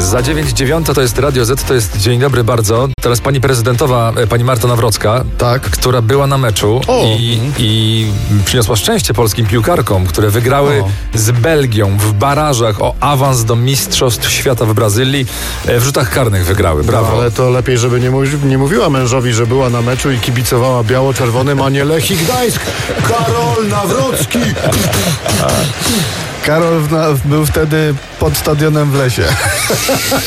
Za 9:09 to jest Radio Z, to jest dzień dobry bardzo. Teraz pani prezydentowa, pani Marta Nawrocka, Tak. która była na meczu i przyniosła szczęście polskim piłkarkom, które wygrały z Belgią w barażach o awans do Mistrzostw Świata w Brazylii. W rzutach karnych wygrały. Brawo. No, ale to lepiej, żeby nie mówiła mężowi, że była na meczu i kibicowała biało-czerwonym, a nie Lechii Gdańsk. Karol Nawrocki! Karol był wtedy pod stadionem w lesie.